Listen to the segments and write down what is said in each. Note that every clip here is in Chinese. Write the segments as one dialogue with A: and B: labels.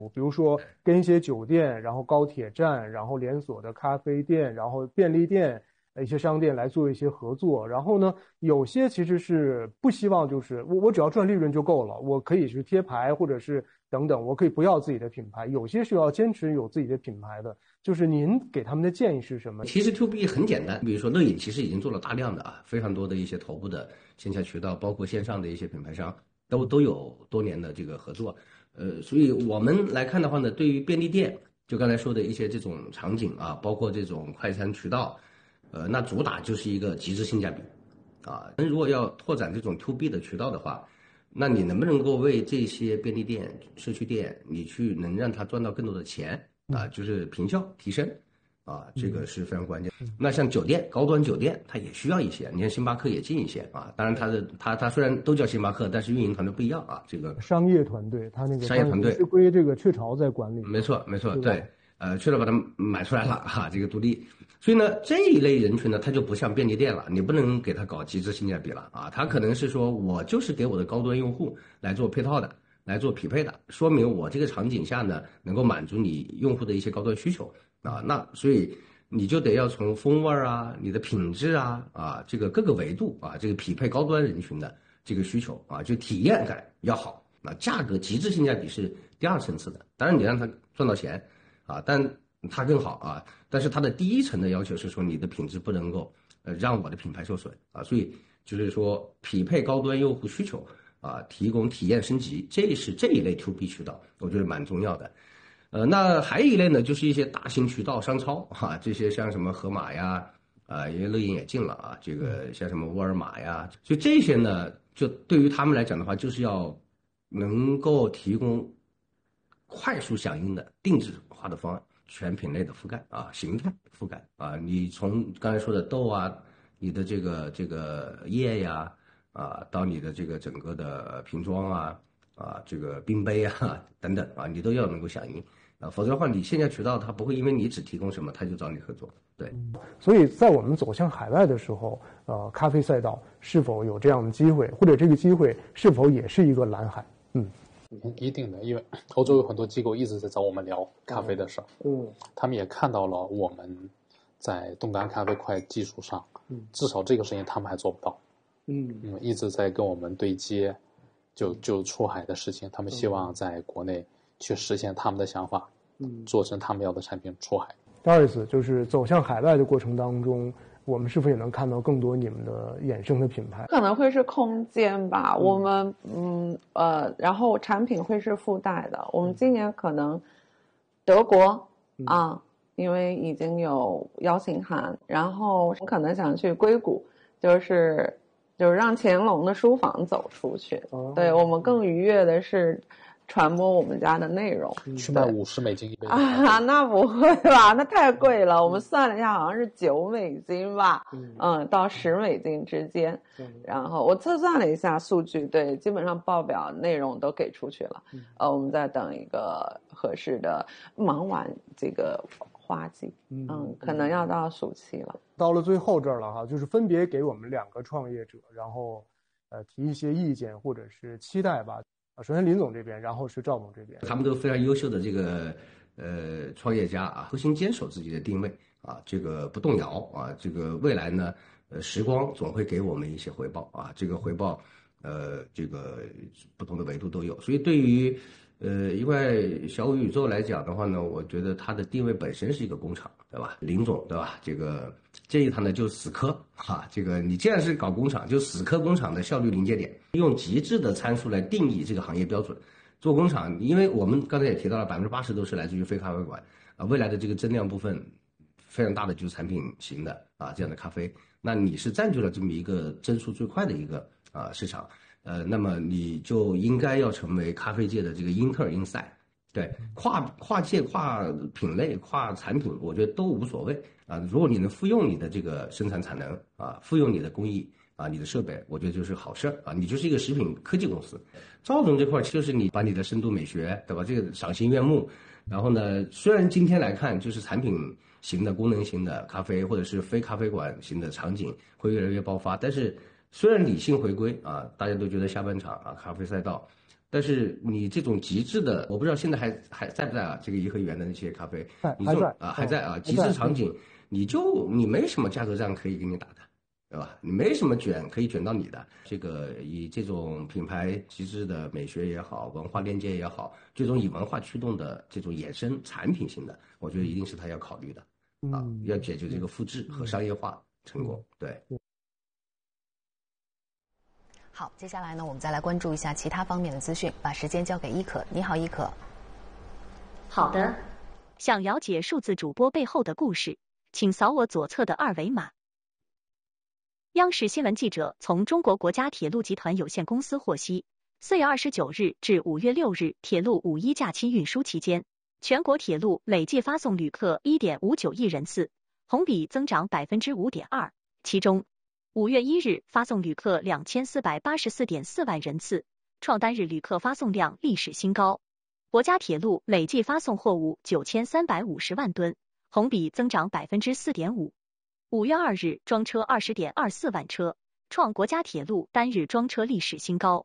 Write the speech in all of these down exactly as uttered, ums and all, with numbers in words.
A: 比如说跟一些酒店，然后高铁站，然后连锁的咖啡店，然后便利店。一些商店来做一些合作，然后呢，有些其实是不希望就是我我只要赚利润就够了，我可以是贴牌或者是等等，我可以不要自己的品牌。有些是要坚持有自己的品牌的，就是您给他们的建议是什么？
B: 其实 to B 很简单，比如说乐饮其实已经做了大量的啊，非常多的一些头部的线下渠道，包括线上的一些品牌商都都有多年的这个合作。呃，所以我们来看的话呢，对于便利店，就刚才说的一些这种场景啊，包括这种快餐渠道。呃，那主打就是一个极致性价比，啊，如果要拓展这种 to B 的渠道的话，那你能不能够为这些便利店、社区店，你去能让它赚到更多的钱啊？就是平效提升，啊，这个是非常关键。那像酒店、高端酒店，它也需要一些，你看星巴克也进一些啊。当然它的它它虽然都叫星巴克，但是运营团队不一样啊。这个
A: 商业团队，它那个
B: 商业团队
A: 是归这个雀巢在管理。
B: 没错，没错，对。呃，雀巢把它买出来了哈，这个独立，所以呢，这一类人群呢，他就不像便利店了，你不能给他搞极致性价比了啊，他可能是说我就是给我的高端用户来做配套的，来做匹配的，说明我这个场景下呢，能够满足你用户的一些高端需求啊，那所以你就得要从风味啊、你的品质啊、啊这个各个维度啊，这个匹配高端人群的这个需求啊，就体验感要好，那价格极致性价比是第二层次的，当然你让他赚到钱。啊，但它更好啊，但是它的第一层的要求是说你的品质不能够呃让我的品牌受损啊，所以就是说匹配高端用户需求啊，提供体验升级，这是这一类 to B 渠道，我觉得蛮重要的。呃，那还有一类呢，就是一些大型渠道商超哈、啊，这些像什么盒马呀，啊，因为乐饮也进了啊，这个像什么沃尔玛呀，所以这些呢，就对于他们来讲的话，就是要能够提供快速响应的定制化的方案，全品类的覆盖啊，形态覆盖啊，你从刚才说的豆啊，你的这个这个叶呀啊，到你的这个整个的瓶装啊啊，这个冰杯啊等等啊，你都要能够响应啊，否则的话，你线下渠道它不会因为你只提供什么，它就找你合作。对，
A: 嗯，所以在我们走向海外的时候，呃，咖啡赛道是否有这样的机会，或者这个机会是否也是一个蓝海？嗯。
C: 一定的，因为欧洲有很多机构一直在找我们聊咖啡的事儿，
A: 嗯，
C: 他们也看到了我们在冻干咖啡块技术上，嗯，至少这个事情他们还做不到，嗯，嗯一直在跟我们对接，就就出海的事情，他们希望在国内去实现他们的想法，嗯，做成他们要的产品出海。
A: 第二次就是走向海外的过程当中，我们是否也能看到更多你们的衍生的品牌？
D: 可能会是空间吧，嗯、我们嗯呃，然后产品会是附带的。我们今年可能德国、嗯、啊，因为已经有邀请函，然后可能想去硅谷，就是就是让乾隆的书房走出去。哦、对我们更愉悦的是传播我们家的内容，
C: 去卖五十美金一杯
D: 啊？那不会吧？那太贵了。我们算了一下，好像是九美金吧，嗯，嗯到十美金之间。嗯、然后我测算了一下数据，对，基本上报表内容都给出去了。嗯、呃，我们在等一个合适的，忙完这个花季，嗯，嗯可能要到暑期了。
A: 到了最后这儿了哈，就是分别给我们两个创业者，然后呃提一些意见或者是期待吧。首先林总这边，然后是赵总这边，
B: 他们都非常优秀的这个呃创业家啊，核心坚守自己的定位啊，这个不动摇啊，这个未来呢，呃，时光总会给我们一些回报啊，这个回报呃，这个不同的维度都有，所以对于呃一块小宇宙来讲的话呢，我觉得它的定位本身是一个工厂，对吧？林总对吧？这个建议他呢就死磕哈，这个你既然是搞工厂，就死磕工厂的效率临界点，用极致的参数来定义这个行业标准。做工厂，因为我们刚才也提到了，百分之八十都是来自于非咖啡馆啊，未来的这个增量部分非常大的就是产品型的啊这样的咖啡，那你是占据了这么一个增速最快的一个啊市场，呃，那么你就应该要成为咖啡界的这个英特尔英赛。对，跨跨界、跨品类、跨产品，我觉得都无所谓啊。如果你能复用你的这个生产产能啊，复用你的工艺啊，你的设备，我觉得就是好事儿啊。你就是一个食品科技公司。赵总这块就是你把你的深度美学，对吧？这个赏心悦目。然后呢，虽然今天来看，就是产品型的、功能型的咖啡，或者是非咖啡馆型的场景会越来越爆发，但是虽然理性回归啊，大家都觉得下半场啊，咖啡赛道。 但是你这种极致的，我不知道现在还还在不在啊？这个颐和园的那些咖啡，你这种啊还在啊，极致场景，你就你没什么价格战可以给你打的，对吧？你没什么卷可以卷到你的。这个以这种品牌极致的美学也好，文化链接也好，这种以文化驱动的这种衍生产品性的，我觉得一定是他要考虑的啊，要解决这个复制和商业化成功。对。
E: 好，接下来呢，我们再来关注一下其他方面的资讯，把时间交给伊可。你好，伊可。
F: 好的。想了解数字主播背后的故事，请扫我左侧的二维码。央视新闻记者从中国国家铁路集团有限公司获悉，四月二十九日至五月六日铁路五一假期运输期间，全国铁路累计发送旅客 一点五九亿人次，同比增长 百分之五点二， 其中五月一日发送旅客 两千四百八十四点四万人次，创单日旅客发送量历史新高。国家铁路累计发送货物九千三百五十万吨，同比增长 百分之四点五。五月二日装车 二十点二四万车，创国家铁路单日装车历史新高。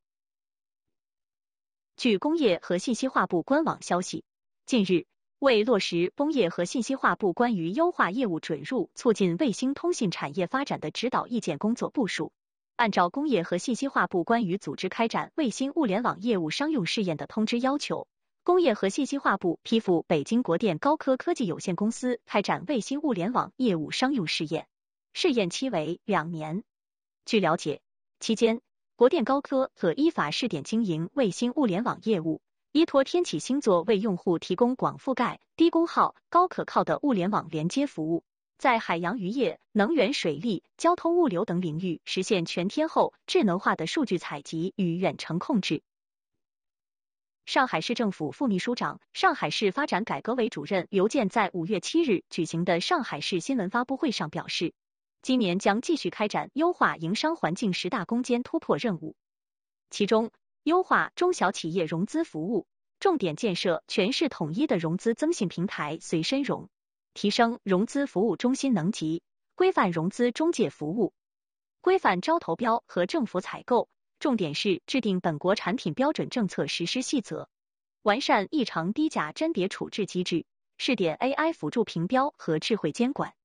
F: 据工业和信息化部官网消息，近日为落实工业和信息化部关于优化业务准入、促进卫星通信产业发展的指导意见工作部署，按照工业和信息化部关于组织开展卫星物联网业务商用试验的通知要求，工业和信息化部批复北京国电高科科技有限公司开展卫星物联网业务商用试验，试验期为两年。据了解，期间国电高科可依法试点经营卫星物联网业务，依托天启星座为用户提供广覆盖、低功耗、高可靠的物联网连接服务，在海洋渔业、能源水利、交通物流等领域实现全天候、智能化的数据采集与远程控制。上海市政府副秘书长、上海市发展改革委主任刘健在五月七日举行的上海市新闻发布会上表示，今年将继续开展优化营商环境十大攻坚突破任务，其中优化中小企业融资服务，重点建设全市统一的融资增信平台随身融，提升融资服务中心能级，规范融资中介服务，规范招投标和政府采购，重点是制定本国产品标准政策实施细则，完善异常低价甄别处置机制，试点 A I 辅助评标和智慧监管。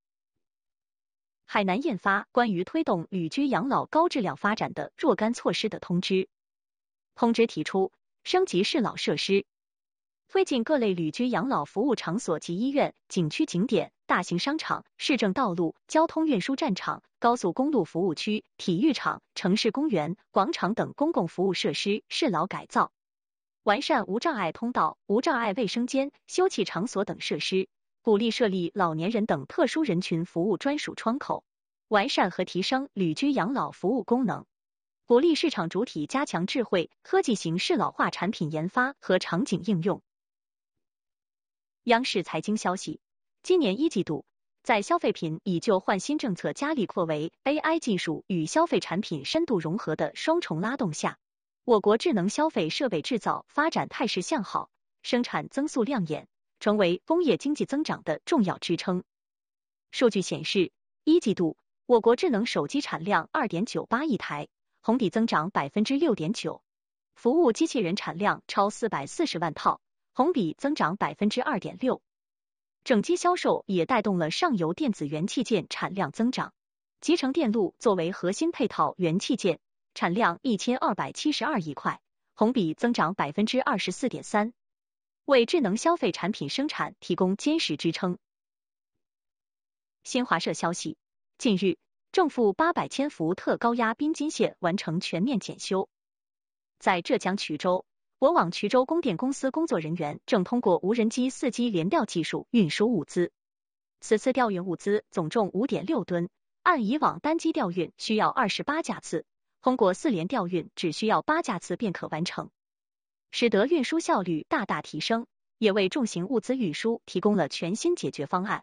F: 海南印发关于推动旅居养老高质量发展的若干措施的通知。通知提出，升级适老设施，推进各类旅居养老服务场所及医院、景区景点、大型商场、市政道路、交通运输站场、高速公路服务区、体育场、城市公园、广场等公共服务设施适老改造，完善无障碍通道、无障碍卫生间、休憩场所等设施，鼓励设立老年人等特殊人群服务专属窗口，完善和提升旅居养老服务功能，鼓励市场主体加强智慧科技型适老化产品研发和场景应用。央视财经消息，今年一季度，在消费品以旧换新政策加力扩为 A I 技术与消费产品深度融合的双重拉动下，我国智能消费设备制造发展态势向好，生产增速亮眼，成为工业经济增长的重要支撑。数据显示，一季度我国智能手机产量 二点九八亿台，同比增长 百分之六点九， 服务机器人产量超四百四十万套，同比增长 百分之二点六。 整机销售也带动了上游电子元器件产量增长，集成电路作为核心配套元器件，产量一千二百七十二亿块，同比增长 百分之二十四点三， 为智能消费产品生产提供坚实支撑。新华社消息，近日正负八百千伏特高压滨津线完成全面检修。在浙江衢州，我网衢州供电公司工作人员正通过无人机四机联调技术运输物资。此次调运物资总重 五点六吨，按以往单机调运需要二十八架次，通过四联调运只需要八架次便可完成，使得运输效率大大提升，也为重型物资运输提供了全新解决方案。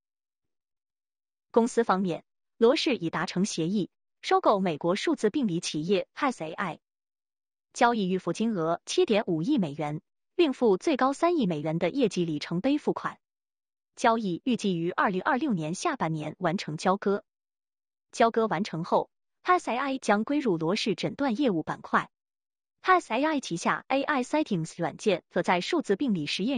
F: 公司方面，罗氏已达成协议，收购美国数字病理企业 P A S A I， 交易预付金额 七点五亿美元，另付最高三亿美元的业绩里程碑付款。交易预计于二零二六年下半年完成交割。交割完成后， P A S A I 将归入罗氏诊断业务板块。 Pass A I 旗下 A I Sightings 软件可在数字病理实验